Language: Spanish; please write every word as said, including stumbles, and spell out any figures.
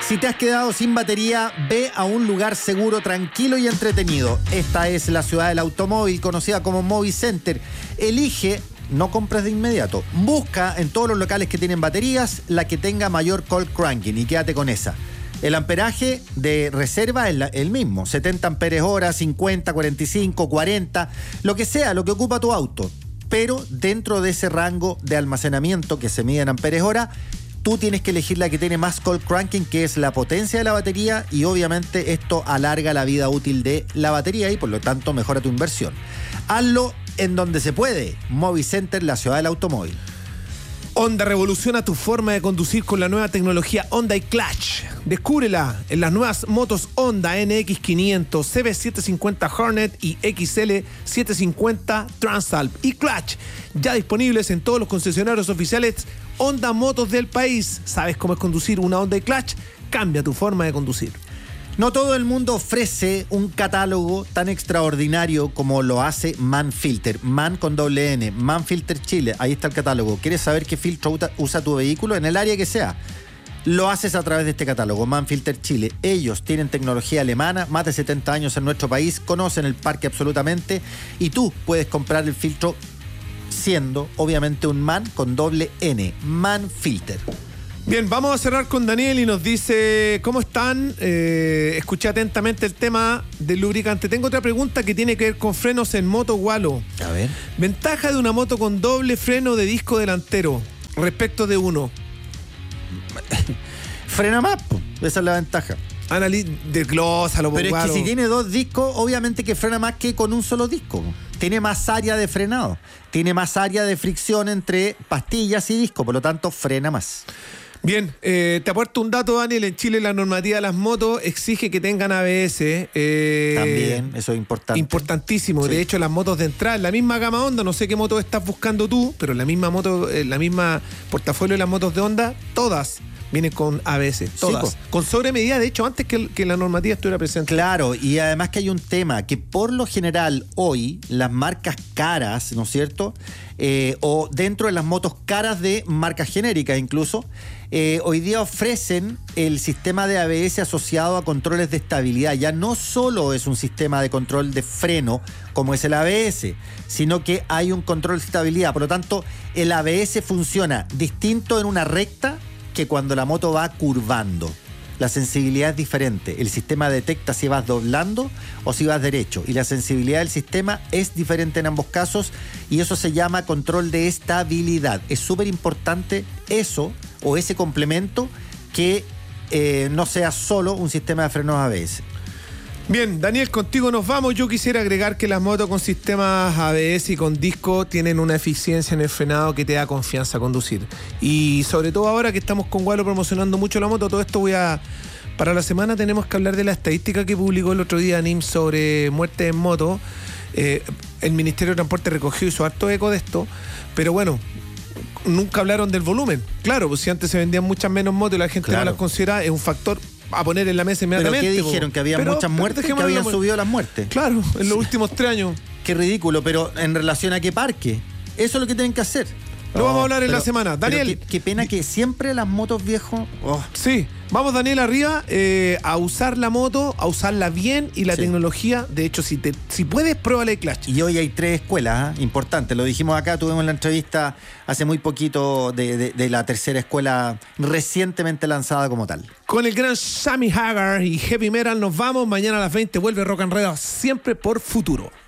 Si te has quedado sin batería, ve a un lugar seguro, tranquilo y entretenido. Esta es la ciudad del automóvil, conocida como Movicenter. Elige, no compres de inmediato. Busca en todos los locales que tienen baterías la que tenga mayor cold cranking y quédate con esa. El amperaje de reserva es la, el mismo, setenta amperes hora, cincuenta, cuarenta y cinco, cuarenta, lo que sea, lo que ocupa tu auto. Pero dentro de ese rango de almacenamiento que se mide en amperes hora, tú tienes que elegir la que tiene más cold cranking, que es la potencia de la batería, y obviamente esto alarga la vida útil de la batería y por lo tanto mejora tu inversión. Hazlo en donde se puede. Movicenter, la ciudad del automóvil. Honda revoluciona tu forma de conducir con la nueva tecnología Honda iClutch. Descúbrela en las nuevas motos Honda N X quinientos, C B setecientos cincuenta Hornet y X L setecientos cincuenta Transalp iClutch, ya disponibles en todos los concesionarios oficiales Honda Motos del país. ¿Sabes cómo es conducir una Honda iClutch? Cambia tu forma de conducir. No todo el mundo ofrece un catálogo tan extraordinario como lo hace Manfilter. Man con doble N. Manfilter Chile. Ahí está el catálogo. ¿Quieres saber qué filtro usa tu vehículo? En el área que sea. Lo haces a través de este catálogo, Manfilter Chile. Ellos tienen tecnología alemana, más de setenta años en nuestro país, conocen el parque absolutamente y tú puedes comprar el filtro siendo, obviamente, un Man con doble N. Manfilter. Bien, vamos a cerrar con Daniel y nos dice, ¿cómo están? Eh, escuché atentamente el tema del lubricante. Tengo otra pregunta que tiene que ver con frenos en moto, Walo. A ver. Ventaja de una moto con doble freno de disco delantero respecto de uno. Frena más, po. Esa es la ventaja. Analiz, desglósalo, po, Pero es Walo. que si tiene dos discos, obviamente que frena más que con un solo disco. Tiene más área de frenado. Tiene más área de fricción entre pastillas y disco, por lo tanto frena más. Bien, eh, te aporto un dato, Daniel. En Chile la normativa de las motos exige que tengan A B S. Eh, También, eso es importante. Importantísimo. Sí. De hecho, las motos de entrada, la misma gama Honda, no sé qué moto estás buscando tú, pero la misma moto, eh, la misma portafolio de las motos de Honda, todas vienen con A B S, todas. Sí, con sobremedida, de hecho, antes que, que la normativa estuviera presente. Claro, y además que hay un tema, que por lo general hoy las marcas caras, ¿no es cierto? Eh, o dentro de las motos caras de marcas genéricas incluso, eh, hoy día ofrecen el sistema de A B S asociado a controles de estabilidad. Ya no solo es un sistema de control de freno como es el A B S, sino que hay un control de estabilidad. Por lo tanto, el A B S funciona distinto en una recta que cuando la moto va curvando. La sensibilidad es diferente. El sistema detecta si vas doblando o si vas derecho. Y la sensibilidad del sistema es diferente en ambos casos. Y eso se llama control de estabilidad. Es súper importante eso o ese complemento que eh, no sea solo un sistema de frenos A B S. Bien, Daniel, contigo nos vamos. Yo quisiera agregar que las motos con sistemas A B S y con disco tienen una eficiencia en el frenado que te da confianza a conducir. Y sobre todo ahora que estamos con Walo promocionando mucho la moto, todo esto voy a... Para la semana tenemos que hablar de la estadística que publicó el otro día N I M sobre muertes en moto. Eh, el Ministerio de Transporte recogió y hizo harto eco de esto, pero bueno, nunca hablaron del volumen. Claro, pues si antes se vendían muchas menos motos y la gente claro. no las considera, es un factor a poner en la mesa inmediatamente. ¿Pero qué dijeron? ¿Que había muchas muertes? ¿Que habían subido las muertes? Claro, en los sí. últimos tres años. Qué ridículo, pero ¿en relación a qué parque? Eso es lo que tienen que hacer. Lo oh, vamos a hablar en pero, la semana. Daniel. Qué, qué pena que siempre las motos viejos... Oh. Sí, vamos Daniel arriba eh, a usar la moto, a usarla bien y la sí. tecnología. De hecho, si te si puedes, pruébale Clutch. Y hoy hay tres escuelas, ¿eh? Importantes. Lo dijimos acá, tuvimos la entrevista hace muy poquito de, de, de la tercera escuela recientemente lanzada como tal. Con el gran Sammy Hagar y Heavy Metal nos vamos. Mañana a las veinte vuelve Rock and Roll siempre por Futuro.